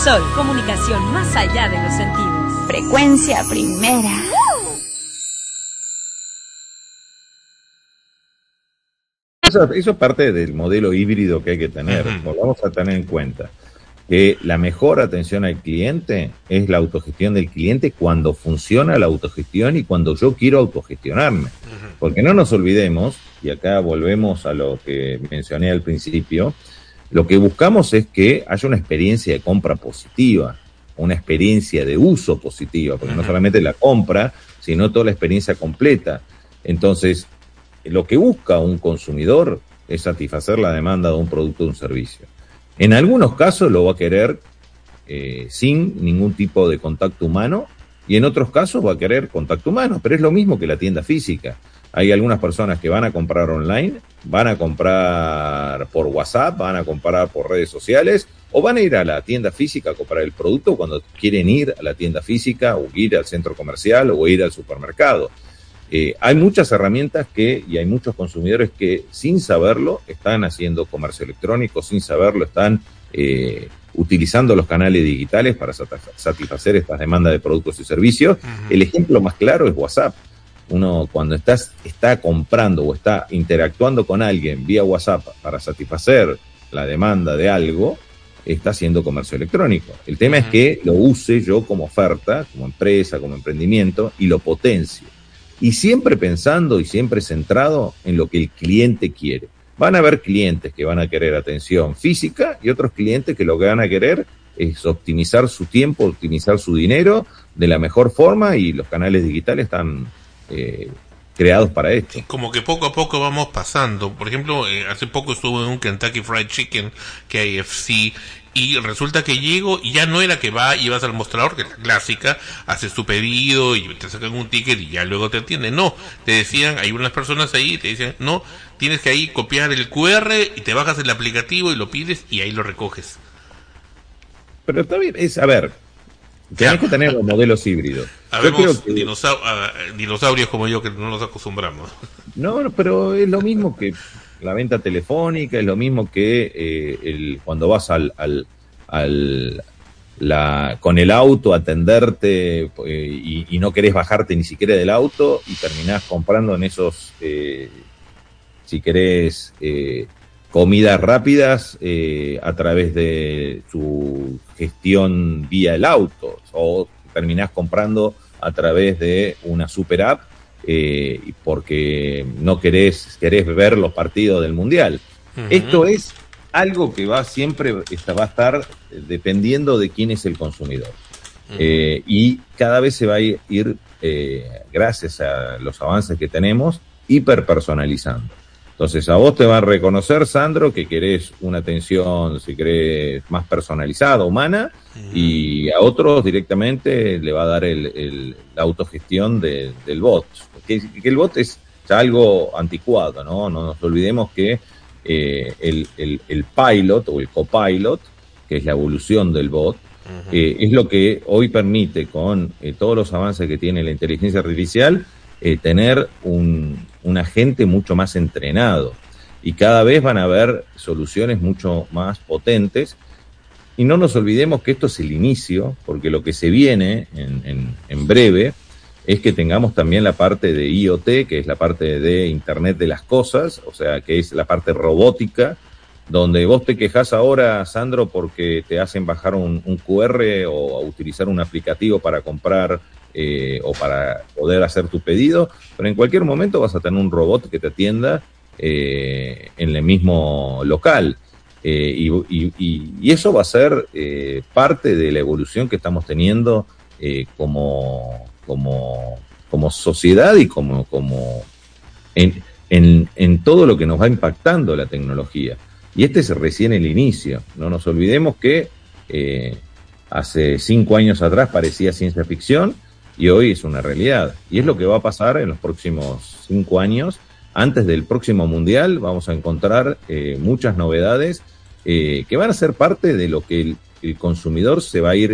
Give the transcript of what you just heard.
Sol, comunicación más allá de los sentidos. Frecuencia primera. Eso es parte del modelo híbrido que hay que tener. Lo vamos a tener en cuenta. Que la mejor atención al cliente es la autogestión del cliente cuando funciona la autogestión y cuando yo quiero autogestionarme. Porque no nos olvidemos, y acá volvemos a lo que mencioné al principio, lo que buscamos es que haya una experiencia de compra positiva, una experiencia de uso positiva, porque no solamente la compra, sino toda la experiencia completa. Entonces, lo que busca un consumidor es satisfacer la demanda de un producto o un servicio. En algunos casos lo va a querer sin ningún tipo de contacto humano y en otros casos va a querer contacto humano, pero es lo mismo que la tienda física. Hay algunas personas que van a comprar online, van a comprar por WhatsApp, van a comprar por redes sociales o van a ir a la tienda física a comprar el producto cuando quieren ir a la tienda física o ir al centro comercial o ir al supermercado. Hay muchas herramientas y hay muchos consumidores que sin saberlo están haciendo comercio electrónico, sin saberlo están utilizando los canales digitales para satisfacer estas demandas de productos y servicios. El ejemplo más claro es WhatsApp. Uno cuando está comprando o está interactuando con alguien vía WhatsApp para satisfacer la demanda de algo, está haciendo comercio electrónico. El tema es que lo use yo como oferta, como empresa, como emprendimiento y lo potencie. Y siempre pensando y siempre centrado en lo que el cliente quiere. Van a haber clientes que van a querer atención física y otros clientes que lo que van a querer es optimizar su tiempo, optimizar su dinero de la mejor forma y los canales digitales están creados para esto. Como que poco a poco vamos pasando. Por ejemplo, hace poco estuve en un Kentucky Fried Chicken, KFC, y resulta que llego y ya no era que y vas al mostrador, que es la clásica, haces tu pedido y te sacan un ticket y ya luego te atienden. No, te decían, hay unas personas ahí, te dicen, no, tienes que ahí copiar el QR y te bajas el aplicativo y lo pides y ahí lo recoges. Pero está bien, a ver, tenés que tener los modelos híbridos. Habemos dinosaurios como yo que no nos acostumbramos. No, pero es lo mismo que la venta telefónica, es lo mismo que cuando vas con el auto a atenderte y no querés bajarte ni siquiera del auto y terminás comprando en esos, si querés, comidas rápidas a través de su gestión vía el auto, o terminás comprando a través de una super app porque no querés ver los partidos del Mundial. Esto es algo que va a estar dependiendo de quién es el consumidor. Y cada vez se va a ir gracias a los avances que tenemos, hiperpersonalizando. Entonces a vos te va a reconocer, Sandro, que querés una atención, si querés, más personalizada, humana, y a otros directamente le va a dar la autogestión del bot. Que el bot es ya algo anticuado, ¿no? No nos olvidemos que el pilot o el copilot, que es la evolución del bot, es lo que hoy permite, con todos los avances que tiene la inteligencia artificial, tener un agente mucho más entrenado. Y cada vez van a haber soluciones mucho más potentes. Y no nos olvidemos que esto es el inicio, porque lo que se viene en breve es que tengamos también la parte de IoT, que es la parte de Internet de las Cosas, o sea, que es la parte robótica, donde vos te quejás ahora, Sandro, porque te hacen bajar un QR o utilizar un aplicativo para comprar o para poder hacer tu pedido, pero en cualquier momento vas a tener un robot que te atienda en el mismo local. Y eso va a ser parte de la evolución que estamos teniendo como sociedad y como en todo lo que nos va impactando la tecnología. Y este es recién el inicio. No nos olvidemos que hace 5 años atrás parecía ciencia ficción y hoy es una realidad. Y es lo que va a pasar en los próximos 5 años. Antes del próximo Mundial vamos a encontrar muchas novedades que van a ser parte de lo que el consumidor se va a ir